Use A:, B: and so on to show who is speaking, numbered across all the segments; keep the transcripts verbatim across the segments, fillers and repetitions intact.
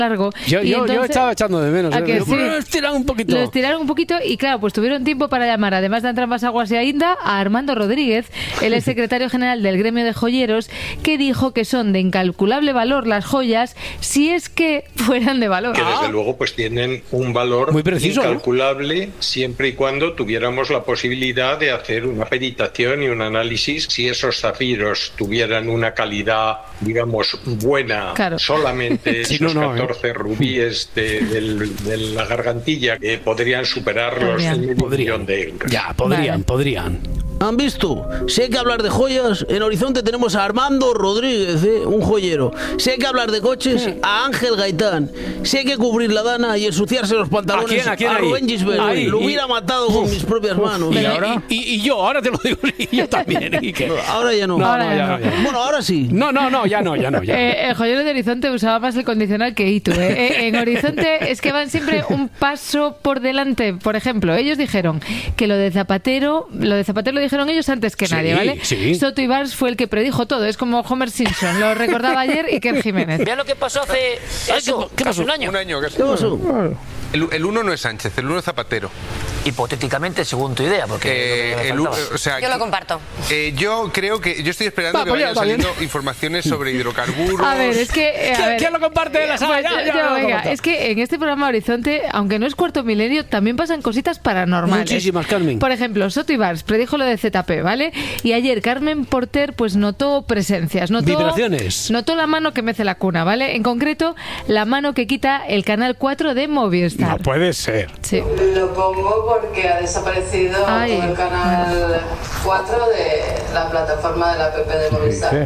A: largo.
B: Yo,
A: y
B: yo,
A: entonces,
B: yo estaba echando de menos.
A: ¿a
B: ¿eh?
A: que
B: Pero,
A: sí?
B: Lo estiraron un poquito.
A: Lo estiraron un poquito y claro, pues tuvieron tiempo para llamar, además de Antrampas Aguas y Ainda, a Armando Rodríguez, el ex secretario general del gremio de joyeros, que dijo que son de incalculable valor las joyas si es que fueran de valor.
C: Que desde luego pues tienen un valor
B: muy preciso,
C: incalculable, ¿no? Siempre y cuando tuviéramos la posibilidad de hacer una peritación y un análisis si esos zafiros tuvieran una calidad, digamos, buena,
A: claro.
C: solamente
B: sí,
C: esos
B: no, no,
C: catorce
B: ¿eh?
C: rubíes de, de, de la gargantilla que podrían superar
A: Podrían.
C: los medio millón de euros.
B: Ya, podrían,
A: Vale.
B: podrían.
D: ¿Han visto? Si hay que hablar de joyas, en Horizonte tenemos a Armando Rodríguez, ¿eh? Un joyero. Si hay que hablar de coches, a Ángel Gaitán. Si hay que cubrir la dana y ensuciarse los pantalones,
B: ¿A quién, a quién
D: a
B: ahí?
D: Rubén Gisbert.
B: Ahí,
D: Lo
B: y-
D: hubiera matado con mis propias manos.
B: ¿Y, ahora? Y, y, y yo, ahora te lo digo, y yo también. ¿Y qué?
D: Ahora ya no.
B: No,
A: Ahora
B: no,
A: ya
B: ya
A: no.
B: no, ya.
D: Bueno, ahora sí.
B: No, no, no, ya no, ya no. Ya.
A: Eh, el joyero de Horizonte usaba más el condicional que Itu. ¿eh? Eh, en Horizonte es que van siempre un paso por delante. Por ejemplo, ellos dijeron que lo de Zapatero, lo de Zapatero lo dijeron ellos antes que
B: Sí,
A: nadie, ¿vale?
B: sí.
A: Soto Ibars fue el que predijo todo. Es como Homer Simpson, lo recordaba ayer Iker Jiménez.
E: Vean lo que pasó hace eso,
B: ¿qué
E: casi
B: pasó?
E: un año.
F: Un año casi.
D: ¿Qué pasó?
F: El, el uno no es Sánchez, el uno es Zapatero.
E: Hipotéticamente, según tu idea, porque
F: Eh,
E: me
F: el
E: faltaba.
F: u- o sea,
G: Yo lo comparto.
F: eh, yo creo que yo estoy esperando
B: Va,
F: que
B: pues ya
F: vayan
B: está bien.
F: saliendo informaciones sobre hidrocarburos.
A: A ver, es que... eh, a
B: ¿Quién,
A: ver,
B: quién lo comparte de la sala?
A: Pues,
B: Ya, ya,
A: yo,
B: ya lo
A: venga,
B: comparto.
A: es que en este programa Horizonte, aunque no es cuarto milenio, también pasan cositas paranormales.
B: Muchísimas, Carmen.
A: Por ejemplo, Soto Ibars predijo lo de Z P, ¿vale? Y ayer Carmen Porter pues notó presencias, notó
B: Vibraciones.
A: Notó la mano que mece la cuna, ¿vale? En concreto, la mano que quita el canal cuatro de Movistar.
B: No puede ser.
A: Sí.
H: Lo pongo porque ha desaparecido
A: Ay.
H: todo el canal cuatro de la plataforma de la app de Movistar.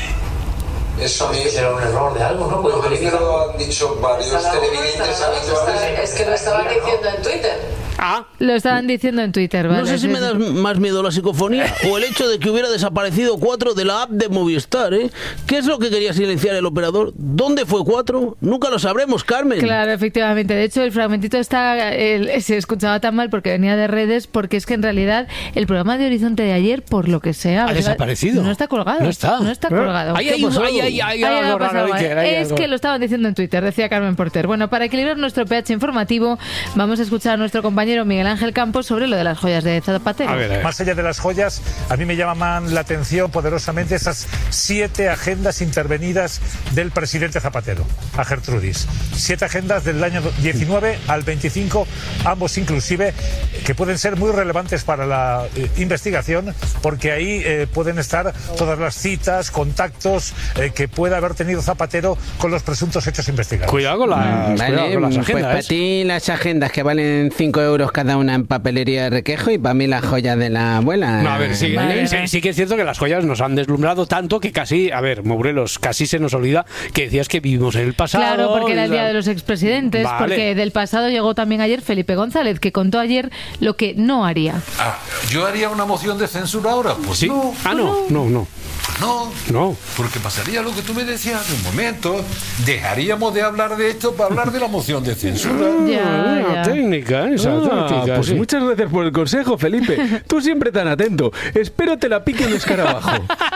I: Eso a mí será un error de algo, ¿no? Porque a mí me lo han dicho varios
H: Está la
I: televidentes
H: bolsa,
I: habituales.
H: Es que lo estaban diciendo en Twitter.
B: Ah,
A: Lo estaban diciendo en Twitter, ¿vale?
D: No sé si
A: Sí,
D: me
A: sí.
D: da más miedo la psicofonía o el hecho de que hubiera desaparecido cuatro de la app de Movistar, ¿eh? ¿Qué es lo que quería silenciar el operador? ¿Dónde fue cuatro? Nunca lo sabremos, Carmen.
A: Claro, efectivamente. De hecho, el fragmentito está, el- se escuchaba tan mal porque venía de redes, porque es que en realidad el programa de Horizonte de ayer, por lo que sea...
B: ha
A: o sea,
B: desaparecido.
A: No está colgado.
B: No está.
A: No está colgado.
B: Ahí
A: ¿Qué
B: hay, un-
A: pasó?
B: ahí hay- hay
A: Ahí ha
B: algo
A: pasado
B: raro,
A: algo.
B: Iker, hay
A: Es
B: algo.
A: que lo estaban diciendo en Twitter, decía Carmen Porter. Bueno, para equilibrar nuestro pH informativo, vamos a escuchar a nuestro compañero Miguel Ángel Campos sobre lo de las joyas de Zapatero.
B: A ver, a ver.
J: Más allá de las joyas, a mí me llaman la atención poderosamente esas siete agendas intervenidas del presidente Zapatero, a Gertrudis. Siete agendas del año diecinueve al veinticinco, ambos inclusive, que pueden ser muy relevantes para la eh, investigación, porque ahí eh, pueden estar todas las citas, contactos eh, que pueda haber tenido Zapatero con los presuntos hechos investigados.
B: Cuidado con las,
K: Vale,
B: cuidado con las
K: pues
B: agendas.
K: para
B: ¿eh?
K: ti las agendas que valen cinco euros cada una en papelería de Requejo y para mí las joyas de la abuela.
B: No, a ver, sí,
K: ¿vale?
B: sí, sí que es cierto que las joyas nos han deslumbrado tanto que casi, a ver, Morelos, casi se nos olvida que decías que vivimos en el pasado.
A: Claro, porque era el
B: y
A: día
B: la-
A: de los expresidentes,
B: Vale.
A: porque del pasado llegó también ayer Felipe González, que contó ayer lo que no haría.
I: Ah, ¿yo haría una moción de censura ahora? Pues
B: ¿Sí?
I: no.
B: Ah, no, no, no.
I: No,
B: No.
I: porque pasaría lo que tú me decías hace un momento. Dejaríamos de hablar de esto para hablar de la moción de censura.
A: Ya,
B: Ah,
A: ya.
B: técnica, esa
L: Ah,
B: técnica.
L: pues
B: sí.
L: muchas gracias por el consejo, Felipe. Tú siempre tan atento. Espero te la pique un escarabajo.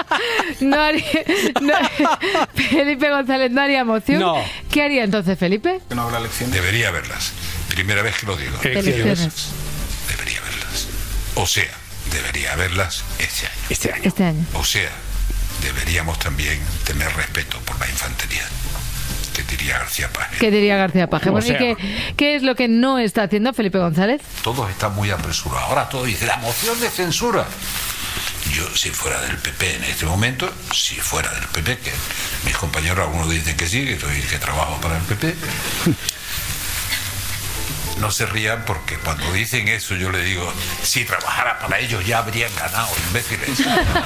A: No haría, no- Felipe González no haría moción.
B: No.
A: ¿Qué haría entonces Felipe?
I: No habrá elección. Debería haberlas. Primera vez que lo digo.
A: Elecciones.
I: Debería haberlas. O sea, debería haberlas este año.
B: Este año.
A: Este año.
I: O sea, deberíamos también tener respeto por la infantería. Que diría García Paje.
A: ¿Qué diría García Paje?
I: O
A: Bueno, ¿y
I: sea-
A: qué, qué es lo que no está haciendo Felipe González?
I: Todos están muy apresurados. Ahora todo dice la moción de censura. Yo, si fuera del P P en este momento, si fuera del P P, que mis compañeros algunos dicen que sí, que, soy, que trabajo para el P P, no se rían porque cuando dicen eso yo le digo, si trabajara para ellos ya habrían ganado, imbéciles.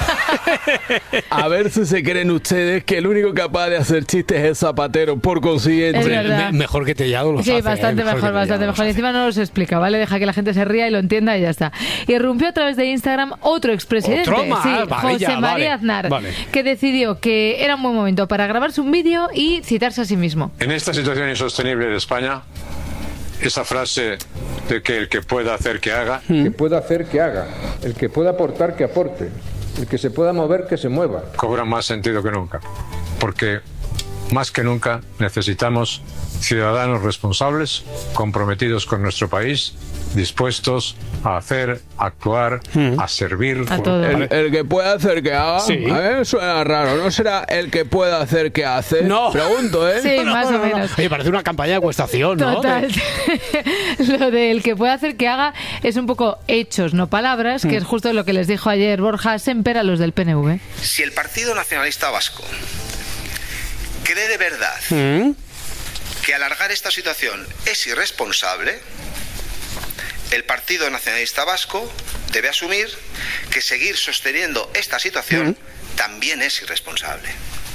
L: A ver si se creen ustedes que el único capaz de hacer chistes es Zapatero, por consiguiente.
A: Es verdad.
B: Me- mejor que Tellado los
A: Sí,
B: hace,
A: bastante
B: ¿eh?
A: mejor,
B: que
A: bastante
B: Tellado
A: mejor. Y encima no los explica, ¿vale? Deja que la gente se ría y lo entienda y ya está. Irrumpió a través de Instagram otro expresidente,
B: ¿Otro más?
A: sí,
B: Vale,
A: José
B: ya,
A: María
B: vale,
A: Aznar,
B: vale.
A: que decidió que era un buen momento para grabarse un vídeo y citarse a sí mismo.
M: En esta situación insostenible de España, esa frase de que el que pueda hacer que haga,
N: que pueda hacer que haga, el que pueda aportar que aporte, el que se pueda mover que se mueva.
M: cobra más sentido que nunca. Porque más que nunca necesitamos ciudadanos responsables, comprometidos con nuestro país, dispuestos a hacer, a actuar, mm. a servir.
A: A todo.
L: El, el que pueda hacer que haga.
B: Sí.
L: A ver, suena raro. ¿No será el que pueda hacer que hace?
B: No.
L: Pregunto, ¿eh?
A: Sí,
B: no,
A: más
B: no,
A: o
B: no,
A: menos.
B: Oye, parece una campaña de acuestación, ¿no?
A: Total. Lo del que pueda hacer que haga es un poco hechos, no palabras, mm. que es justo lo que les dijo ayer Borja Semper a los del P N V.
G: Si el Partido Nacionalista Vasco cree de verdad
B: ¿Mm?
G: que alargar esta situación es irresponsable, el Partido Nacionalista Vasco debe asumir que seguir sosteniendo esta situación ¿Mm? también es irresponsable.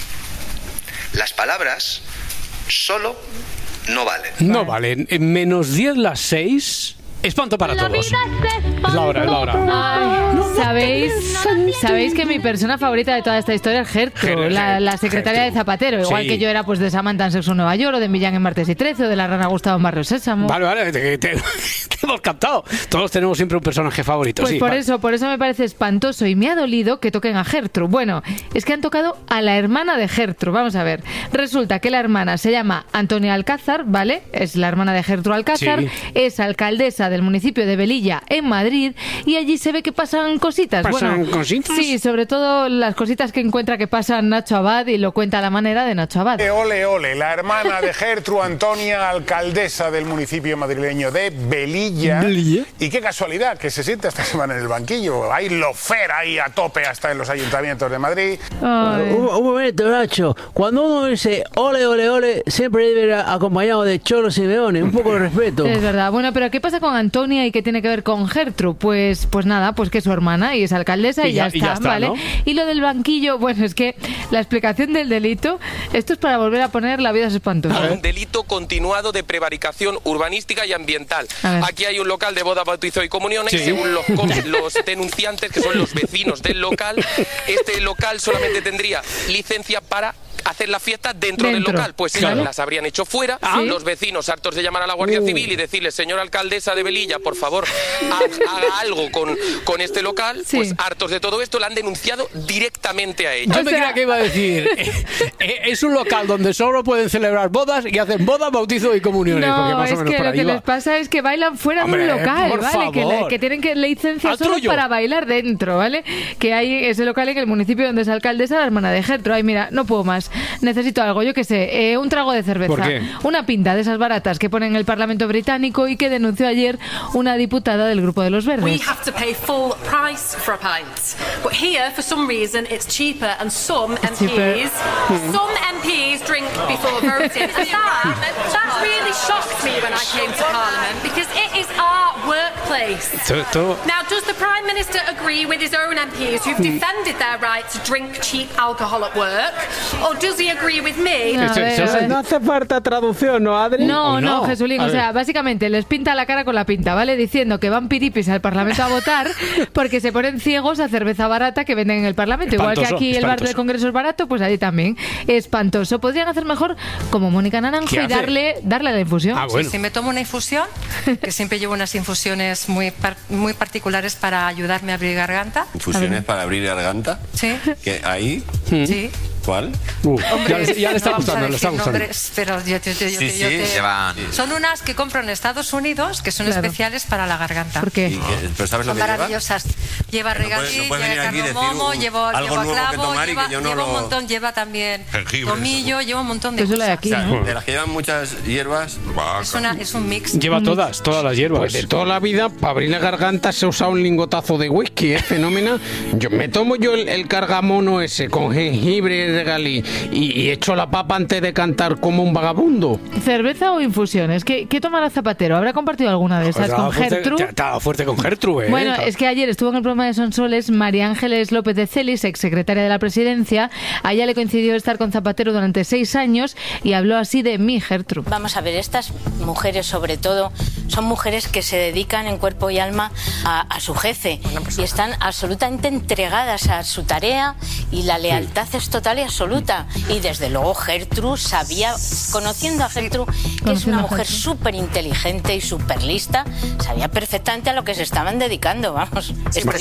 G: Las palabras solo no valen.
B: No valen. En menos diez las seis... Espanto para
A: la
B: todos.
A: Vida es,
B: es la hora, es la hora.
A: Ay, ¿sabéis, sabéis que mi persona favorita de toda esta historia es Gertrude, la, la secretaria
B: Gertrude.
A: de Zapatero. Igual
B: Sí.
A: que yo era pues de Samantha en Sexo en Nueva York, o de Millán en Martes y Trece, o de la Rana Gustavo en Barrio Sésamo.
B: Vale, vale, te, te- te hemos captado. Todos tenemos siempre un personaje favorito.
A: Pues
B: sí,
A: por
B: vale.
A: eso, por eso me parece espantoso y me ha dolido que toquen a Gertrude. Bueno, es que han tocado a la hermana de Gertrude. Vamos a ver. Resulta que la hermana se llama Antonia Alcázar, ¿vale? Es la hermana de Gertrude Alcázar.
B: Sí.
A: Es alcaldesa del municipio de Belilla, en Madrid, y allí se ve que pasan cositas.
B: ¿Pasan
A: bueno,
B: cositas?
A: Sí, sobre todo las cositas que encuentra que pasan Nacho Abad, y lo cuenta a la manera de Nacho Abad.
O: Ole, ole, la hermana de Gertrude Antonia, alcaldesa del municipio madrileño de Belilla.
B: ¿Belilla?
O: Y qué casualidad que se siente esta semana en el banquillo. Hay lofer ahí a tope hasta en los ayuntamientos de Madrid.
A: Ay.
D: Un, un momento, Nacho. Cuando uno dice ole, ole, ole, siempre debe ir acompañado de Cholo Simeone. Un poco de respeto.
A: Es verdad. Bueno, pero ¿qué pasa con Antonia y qué tiene que ver con Gertrude? Pues, pues nada, pues que es su hermana y es alcaldesa y,
B: Y
A: ya,
B: ya- y
A: está,
B: ya está,
A: ¿vale?
B: ¿no?
A: Y lo del banquillo, bueno, es que la explicación del delito, esto es para volver a poner La vida es espantosa.
P: Un delito continuado de prevaricación urbanística y ambiental.
A: A ver.
P: Aquí hay un local de boda, bautizo y comuniones,
B: Sí.
P: y según los, com- los denunciantes, que son los vecinos del local, este local solamente tendría licencia para hacer la fiesta dentro, del
A: Dentro.
P: local. Pues
A: Claro.
P: ellas las habrían hecho fuera.
A: ¿Sí?
P: Los vecinos, hartos de llamar a la Guardia
B: Uh.
P: Civil y decirle, señora alcaldesa de Belilla, por favor, ha- haga algo con, con este local,
A: Sí.
P: pues hartos de todo esto, la han denunciado directamente a ella.
B: Yo me
A: sea-
B: creía que iba a decir, eh, eh, es un local donde solo pueden celebrar bodas y hacen bodas, bautizo y comuniones. porque
A: No,
B: más o
A: es
B: menos
A: que
B: por
A: lo
B: ahí
A: que
B: va.
A: les pasa es que bailan fuera
B: Hombre,
A: de un local,
B: por
A: ¿vale? Que, le-
B: favor.
A: que tienen que licencia
B: Al
A: solo
B: trullo.
A: para bailar dentro, ¿vale? Que hay ese local en el municipio donde es alcaldesa la hermana de Gertrude. Ay, mira, no puedo más. Necesito algo, yo qué sé, eh, un trago de cerveza.
B: ¿Por qué?
A: Una pinta de esas baratas que ponen en el Parlamento británico y que denunció ayer una diputada del Grupo de los
Q: We
A: Verdes.
Q: have to pay full price for a pint. But here, for some reason, it's cheaper, and some
A: It's
Q: M Ps,
A: cheaper.
Q: some M Ps drink before voting. And that, that really shocked me when I came to Parliament, because it is our workplace.
B: Esto- esto-
Q: Now, does the Prime Minister agree with his own M Ps who've defended their right to drink cheap alcohol at work? Or does he agree with me?
A: A ver, a ver.
L: No hace falta traducción, ¿no, Adri?
A: No,
B: ¿O
A: no,
B: no?
A: Jesulín,
B: A
A: o sea,
B: ver.
A: básicamente les pinta la cara con la pinta, ¿vale? Diciendo que van piripis al Parlamento a votar porque se ponen ciegos a cerveza barata que venden en el Parlamento. Igual que
B: Espantoso,
A: aquí el bar
B: espantoso.
A: del Congreso es barato, pues allí también. Espantoso. Podrían hacer mejor como Mónica Naranjo
B: ¿Qué
A: y
B: hace?
A: darle, darle la infusión.
B: Ah, bueno.
R: Si me tomo una infusión, que siempre llevo unas infusiones muy, par- muy particulares para ayudarme a abrir garganta.
S: ¿Infusiones para abrir garganta?
R: Sí.
S: ¿Qué, ¿Ahí?
R: Sí.
S: ¿Cuál?
B: Uh, ya, le- ya le está
R: no vamos a
B: gustando, le está
R: decir
B: gustando.
R: nombres, pero yo, yo- yo- yo-
S: Sí,
R: yo
S: sí,
R: te-
S: llevan-
R: Son unas que compro en Estados Unidos, que son
A: Claro.
R: especiales para la garganta.
A: ¿Por qué?
S: ¿Y qué- ¿Pero sabes lo
R: Son
S: que lleva?
R: maravillosas. Lleva
S: No puedes-
R: regadí,
S: no puedes
R: lleva
S: venir aquí y decir
R: cardamomo,
S: un-
R: lleva,
S: algo
R: lleva
S: nuevo que
R: clavo,
S: tomar y
R: lleva,
S: que yo no
R: lleva un
S: lo-
R: montón, lleva también
S: Jengibre,
R: tomillo, lleva un montón de
A: Eso lo hay
R: cosas.
A: aquí,
S: O sea,
A: ¿no?
S: de las que llevan muchas hierbas.
R: Es, una- es un mix.
B: Lleva todas, todas las hierbas.
L: Pues de toda la vida, para abrir la garganta se usa un lingotazo de whisky, ¿eh? Fenómeno. Yo me tomo yo el, el cargamono ese con jengibre y regalí y, y echo la papa antes de cantar como un vagabundo.
A: ¿Cerveza o infusiones? ¿Qué, qué tomará Zapatero? ¿Habrá compartido alguna de esas
B: Estaba
A: con
B: fuerte-
A: Gertrude?
B: Estaba fuerte con Gertrude, ¿eh?
A: Bueno, es que ayer estuvo en el programa de Sonsoles María Ángeles López de Celis, exsecretaria de la Presidencia. A ella le coincidió estar con Zapatero durante seis años y habló así de mi Gertrude.
T: Vamos a ver, estas mujeres sobre todo son mujeres que se dedican en cuerpo y alma a, a su jefe y están absolutamente entregadas a su tarea y la lealtad es total y absoluta. Y desde luego Gertrude sabía, conociendo a Gertrude, que es
A: Conociendo
T: una
A: a
T: mujer
A: Gertrude.
T: súper inteligente y súper lista, sabía perfectamente a lo que se estaban dedicando, vamos.
S: Sí,
T: Esto
S: por
T: es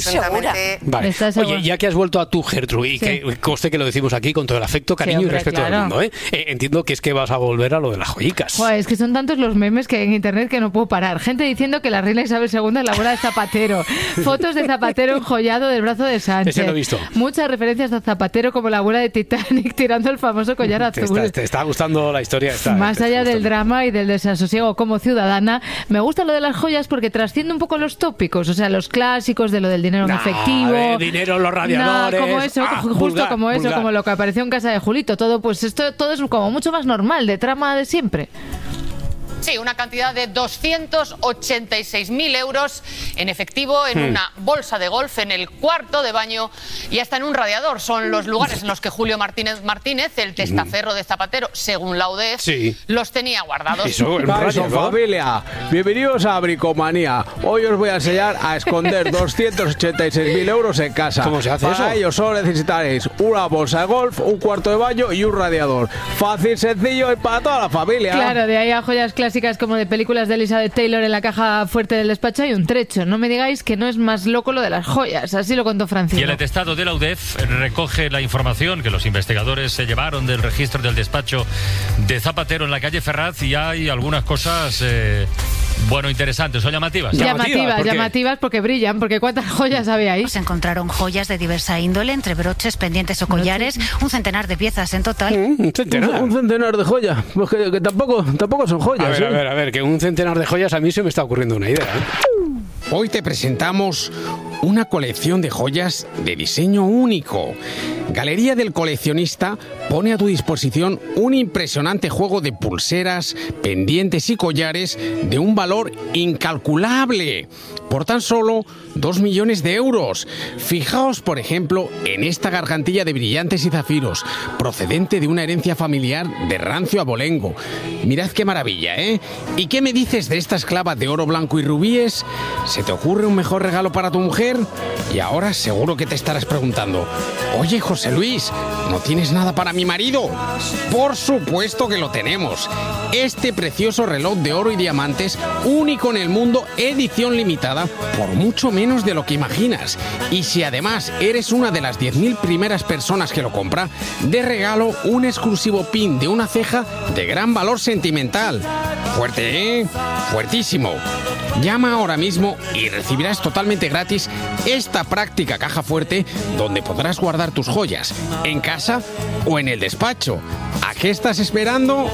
T: presuntamente...
B: Vale.
A: ¿Estás
B: Oye,
A: segura?
B: ya que has vuelto a tu Gertrude, y
A: Sí.
B: que conste que lo decimos aquí con todo el afecto, cariño
A: hombre,
B: y respeto
A: claro.
B: del mundo, ¿eh? Eh, Entiendo que es que vas a volver a lo de las joyicas.
A: Joder, es que son tantos los memes que hay en internet que no puedo parar. Gente diciendo que la reina Isabel segunda es la abuela de Zapatero. Fotos de Zapatero enjollado del brazo de Sánchez.
B: Ese lo he visto.
A: Muchas referencias a Zapatero como la abuela de Titanic tirando el famoso collar
B: Te
A: azul.
B: está, te está gustando la historia esta.
A: Más
B: te está
A: allá del
B: gustando.
A: drama y del desasosiego como ciudadana, me gusta lo de las joyas porque trasciende un poco los tópicos, o sea, los clásicos de lo del dinero en
B: Nah,
A: efectivo.
B: de dinero en los radiadores.
A: Nah, como eso,
B: Ah,
A: justo
B: vulgar,
A: como eso,
B: vulgar.
A: como lo que apareció en casa de Julito. Todo, pues esto todo es como mucho más normal, de trama de siempre.
U: Sí, una cantidad de doscientos ochenta y seis mil euros en efectivo en
B: Hmm.
U: una bolsa de golf, en el cuarto de baño y hasta en un radiador. Son los lugares en los que Julio Martínez Martínez, el testaferro de Zapatero, según la U D E F,
D: Sí.
U: los tenía guardados.
D: Eso, familia, bienvenidos a Bricomanía. Hoy os voy a enseñar a esconder doscientos ochenta y seis mil euros en casa.
B: ¿Cómo se hace
D: Para
B: eso?
D: ello solo necesitaréis una bolsa de golf, un cuarto de baño y un radiador. Fácil, sencillo y para toda la familia.
A: Claro, de ahí a joyas clásicas como de películas de Elizabeth Taylor en la caja fuerte del despacho hay un trecho. No me digáis que no es más loco lo de las joyas. Así lo contó
V: Y
A: Francisco.
V: el atestado de la U D E F recoge la información que los investigadores se llevaron del registro del despacho de Zapatero en la calle Ferraz y hay algunas cosas, eh, bueno, interesantes o llamativas.
A: Llamativas, llamativas porque brillan, porque ¿cuántas joyas había ahí?
W: Se encontraron joyas de diversa índole, entre broches, pendientes o collares, un centenar de piezas en total.
B: Un centenar.
D: Un centenar de joyas. Pues que, que tampoco, tampoco son joyas.
B: A ver,
D: ¿eh?
B: a ver, a ver, que un centenar de joyas a mí se me está ocurriendo una idea. ¿eh?
L: Hoy te presentamos una colección de joyas de diseño único. Galería del Coleccionista pone a tu disposición un impresionante juego de pulseras, pendientes y collares de un valor incalculable, por tan solo dos millones de euros. Fijaos, por ejemplo, en esta gargantilla de brillantes y zafiros, procedente de una herencia familiar de rancio abolengo. Mirad qué maravilla, ¿eh? ¿Y qué me dices de esta esclava de oro blanco y rubíes? ¿Se te ocurre un mejor regalo para tu mujer? Y ahora seguro que te estarás preguntando, oye, José Luis, ¿no tienes nada para mi marido? Por supuesto que lo tenemos. Este precioso reloj de oro y diamantes, único en el mundo, edición limitada, por mucho menos de lo que imaginas. Y si además eres una de las diez mil primeras personas que lo compra, de regalo un exclusivo pin de una ceja de gran valor sentimental. Fuerte, ¿eh? Fuertísimo. Llama ahora mismo y recibirás totalmente gratis esta práctica caja fuerte donde podrás guardar tus joyas, en casa o en el despacho. ¿A qué estás esperando?